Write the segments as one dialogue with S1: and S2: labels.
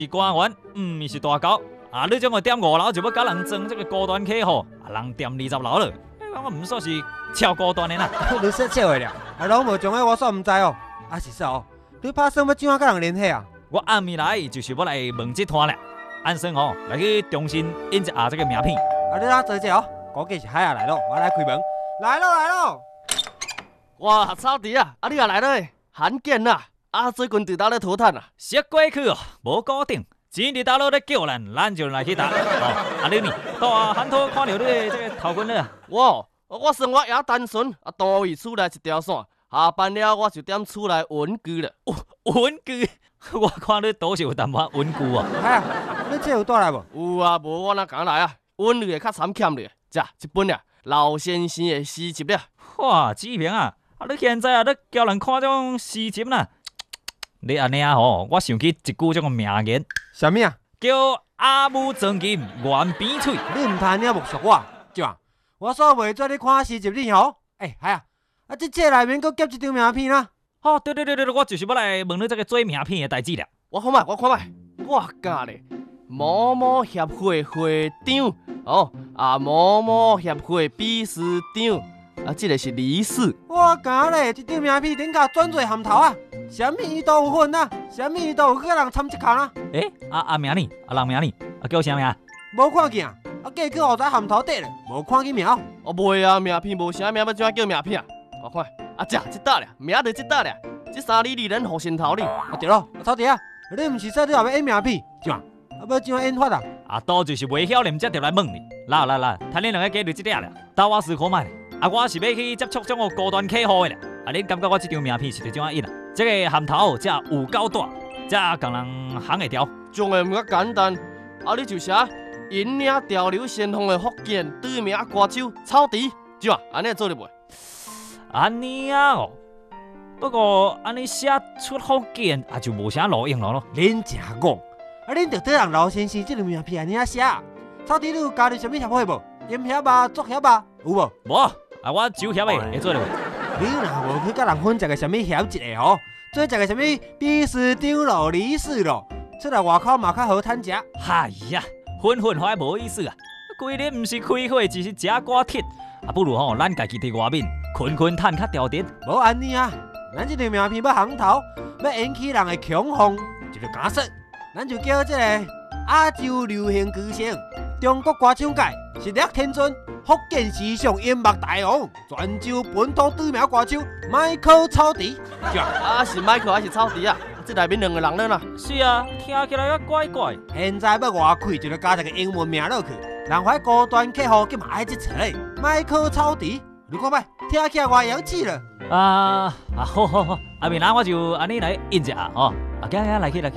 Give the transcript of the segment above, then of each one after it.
S1: 官员，唔是大狗。啊，你将我点5楼就要甲人争这个高端客户，人点20楼了。我唔算是超高端的啦。
S2: 你说笑话了，拢无种的我煞唔知哦。啊是说哦，你打算要怎样甲人联系啊？
S1: 我暗暝来就是要来问这摊啦。按算哦，来去重新印一下这个名片。
S2: 啊，你来坐者哦，估计是海啊来咯，我来开门。来咯。
S3: 哇，草弟啊，你也来了诶，罕见啦！最近伫倒咧讨趁啊？
S1: 说过去哦，无固定。钱伫倒落咧叫咱就来去打。哦，你呢？大汉讨看到你这个头棍了。
S3: 我生活也单纯，单位厝内一条线，下班了我就踮厝内稳居了。
S1: 稳居？我看你倒是有淡薄稳居哦。
S2: 哎呀，你这有带来无？
S3: 有啊，无我哪敢来啊？稳你会较惨欠你。这本啊，老先生的诗集了。
S1: 哇，志平啊，你现在你叫人看种诗集啦？你安尼啊吼，我想起一句种名言。
S2: 啥物啊？
S1: 叫阿母装金原边嘴。
S2: 你唔通了木说我，怎啊？我煞袂做你看诗集你吼。系啊，这内面佫夹一张名片啦。
S1: 哦，对，我就是要来问你这个做名片的代志啦。
S3: 我看卖，我教咧，某某协会会长某某协会秘书长，这个是理事。
S2: 我教咧，一张名片顶甲转做含头啊，啥物都有份啊，啥物都有叫人参一空啊。
S1: 名呢？人名呢？叫啥名？
S2: 无看见啊？计叫后仔含头底咧，无看见名。
S3: 袂啊，名片无啥名，要怎样叫名片啊？我看，这搭咧，名就这搭咧，这3字2人互心头哩。
S2: 对咯，草弟啊，你毋是说你后要印名片，怎啊？要怎样印法啊？
S1: 都就是袂晓念，才着来问你。来，趁恁两个加入这点啦，等我试看卖咧。我是要去接触种个高端客户的啦。恁感觉我这张名片是着怎样印啊？这个含头才有够大，才共人行会调。
S3: 种的唔较简单，你就写引领潮流先锋的福建知名歌手草迪，怎啊？安尼做得袂？
S1: 安尼啊哦，不过安尼写出福建就无啥路用咯。
S2: 恁真戆，恁着对人老先生这张名片安尼写。草弟，你有加入什么协会无？音协啊、作协啊，有无？
S1: 无，我酒协的会做了。
S2: 你若无去甲人分一个什么协一个吼，做一个什么秘书长咯、理事咯，出来外口嘛较好趁食。
S1: 哎呀，分还无意思啊！规日毋是开会，就是食瓜铁，不如咱家己伫外面困趁较调点。
S2: 无安尼啊，咱这张名片要行头，要引起人的恐慌，就着假说，咱就叫这个亚洲流行歌星、中国歌唱界实力天尊、福建时尚音乐大王、泉州本土知名歌手Michael草迪。
S3: 是 Michael 还是草迪啊？这内面2个人了啦。
S1: 是啊，听起来也怪怪。
S2: 现在要外开，就要加一个英文名落去，人怀高端客户，佮嘛爱这词嘞。Michael草迪，你看摆，听起来偌洋气了。
S1: 好，明仔我就安尼来印一下哦。行，来去。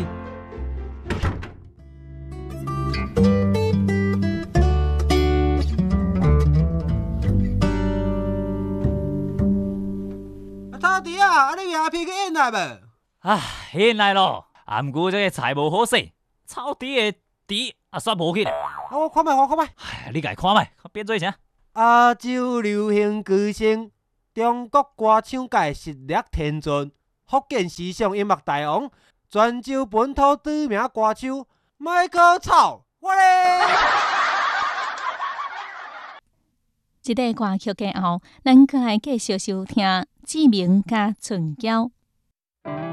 S2: 草迪啊，你名片去印来无？
S1: 印来咯。毋过这个菜无好势，草地的地煞无去咧。
S2: 我看卖。
S1: 你家看卖，变做啥？
S2: 亚洲流行歌星、中国歌唱界实力天尊、福建时尚音乐大王、泉州本土知名歌手Michael草，我咧。
S4: 这个歌曲过后，咱搁来继续收听志明甲春娇。